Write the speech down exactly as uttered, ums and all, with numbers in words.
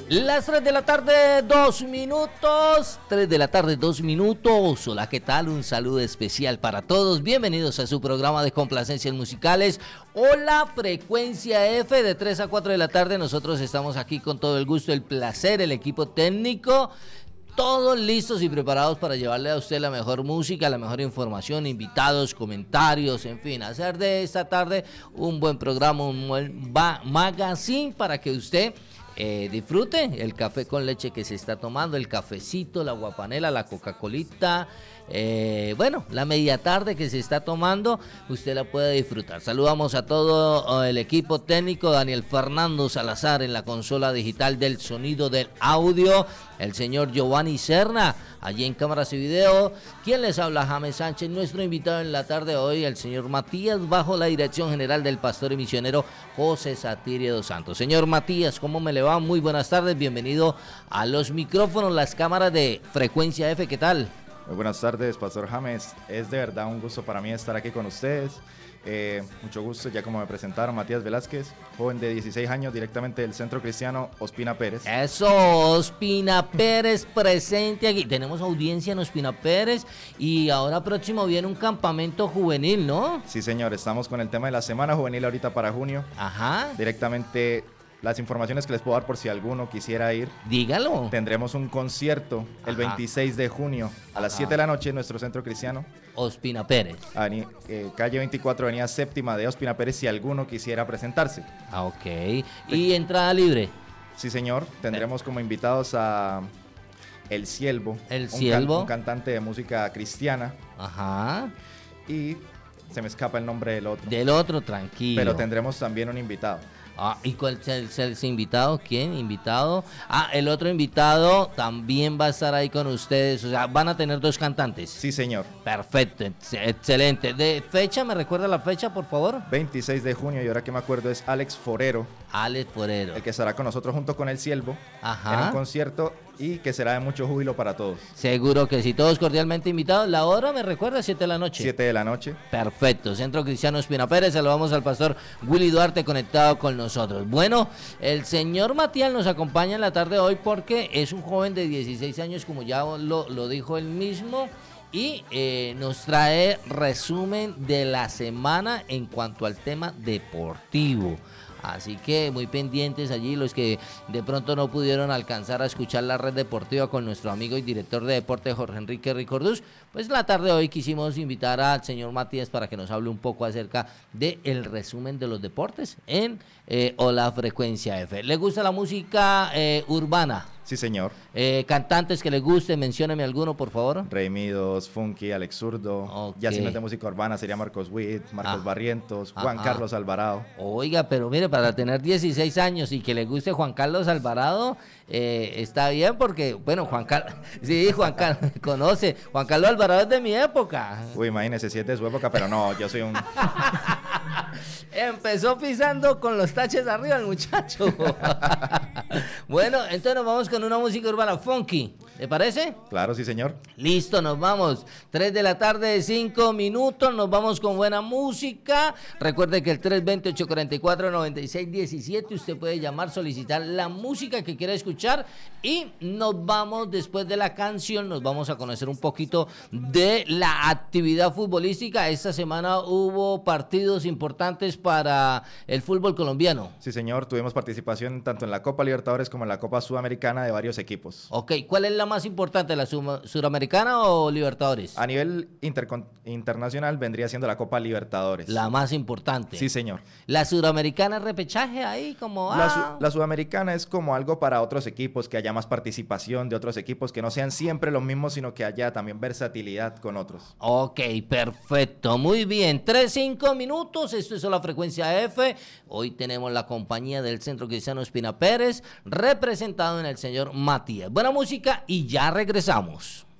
Las tres de la tarde, dos minutos. tres de la tarde, dos minutos. Hola, ¿qué tal? Un saludo especial para todos. Bienvenidos a su programa de complacencias musicales. Hola, Frecuencia F, de tres a cuatro de la tarde. Nosotros estamos aquí con todo el gusto, el placer, el equipo técnico. Todos listos y preparados para llevarle a usted la mejor música, la mejor información, invitados, comentarios, en fin, hacer de esta tarde un buen programa, un buen magazine para que usted eh, disfrute el café con leche que se está tomando, el cafecito, la guapanela, la Coca-Colita. Eh, bueno, la media tarde que se está tomando, usted la puede disfrutar. Saludamos a todo el equipo técnico, Daniel Fernando Salazar en la consola digital del sonido del audio, el señor Giovanni Serna allí en cámaras y video, quien les habla, James Sánchez, nuestro invitado en la tarde de hoy, el señor Matías, bajo la dirección general del pastor y misionero José Satirio dos Santos. Señor Matías, ¿cómo me le va? Muy buenas tardes, bienvenido a los micrófonos, las cámaras de Frecuencia F, ¿qué tal? Muy buenas tardes, Pastor James. Es de verdad un gusto para mí estar aquí con ustedes. Eh, mucho gusto, ya como me presentaron, Matías Velázquez, joven de dieciséis años, directamente del Centro Cristiano Ospina Pérez. Eso, Ospina Pérez presente aquí. Tenemos audiencia en Ospina Pérez y ahora próximo viene un campamento juvenil, ¿no? Sí, señor, estamos con el tema de la Semana Juvenil ahorita para junio. Ajá. Directamente las informaciones que les puedo dar por si alguno quisiera ir. Dígalo. Tendremos un concierto el Ajá. veintiséis de junio a las Ajá. siete de la noche en nuestro Centro Cristiano Ospina Pérez. Ani, eh, calle veinticuatro, avenida séptima de Ospina Pérez, si alguno quisiera presentarse. Ah, ok. ¿Y entrada libre? Sí, señor. Tendremos como invitados a El Siervo. El Siervo. Un, can, un cantante de música cristiana. Ajá. Y se me escapa el nombre del otro. Del otro, tranquilo. Pero tendremos también un invitado. Ah, ¿y cuál es el, el, el invitado? ¿Quién? ¿Invitado? Ah, el otro invitado también va a estar ahí con ustedes. O sea, van a tener dos cantantes. Sí, señor. Perfecto, ex- excelente. ¿De fecha? ¿Me recuerda la fecha, por favor? veintiséis de junio, y ahora que me acuerdo es Alex Forero. Alex Forero. El que estará con nosotros junto con El Siervo. Ajá. En un concierto y que será de mucho júbilo para todos. Seguro que sí, todos cordialmente invitados. La hora, ¿me recuerda? siete de la noche. siete de la noche. Perfecto, Centro Cristiano Ospina Pérez. Saludamos al pastor Willy Duarte conectado con nosotros. Bueno, el señor Matías nos acompaña en la tarde de hoy porque es un joven de dieciséis años, como ya lo, lo dijo él mismo, y eh, nos trae resumen de la semana en cuanto al tema deportivo. Así que muy pendientes allí los que de pronto no pudieron alcanzar a escuchar la red deportiva con nuestro amigo y director de deporte Jorge Enrique Ricordús. Pues la tarde de hoy quisimos invitar al señor Matías para que nos hable un poco acerca del resumen de los deportes en eh, Hola Frecuencia F. ¿Le gusta la música eh, urbana? Sí, señor. Eh, cantantes que le guste, mencióneme alguno, por favor. Reymidos, Funky, Alex Zurdo. Okay. Ya si no es de música urbana sería Marcos Witt, Marcos ah. Barrientos, Juan Ajá. Carlos Alvarado. Oiga, pero mire, para tener dieciséis años y que le guste Juan Carlos Alvarado, eh, está bien porque, bueno, Juan Carlos, sí, Juan Carlos, conoce, Juan Carlos Alvarado es de mi época. Uy, imagínese si es de su época, pero no, yo soy un... Empezó pisando con los taches arriba el muchacho. Bueno, entonces nos vamos con una música urbana funky, ¿le parece? Claro, sí, señor. Listo, nos vamos. tres de la tarde, cinco minutos, nos vamos con buena música. Recuerde que el tres dos cero, ocho cuatro cuatro, nueve seis uno siete, usted puede llamar, solicitar la música que quiera escuchar y nos vamos, después de la canción, nos vamos a conocer un poquito de la actividad futbolística. Esta semana hubo partidos importantes para el fútbol colombiano. Sí, señor, tuvimos participación tanto en la Copa Libertadores como en la Copa Sudamericana de varios equipos. Ok, ¿cuál es la más importante, la Sudamericana o Libertadores? A nivel intercon- internacional vendría siendo la Copa Libertadores. La más importante. Sí, señor. La Sudamericana es repechaje ahí como... Ah. La, su- la Sudamericana es como algo para otros equipos, que haya más participación de otros equipos, que no sean siempre los mismos, sino que haya también versatilidad con otros. Ok, perfecto, muy bien. tres, cinco minutos, esto es la Frecuencia F. Hoy tenemos la compañía del Centro Cristiano Ospina Pérez, representado en el señor Matías. Buena música y ya regresamos.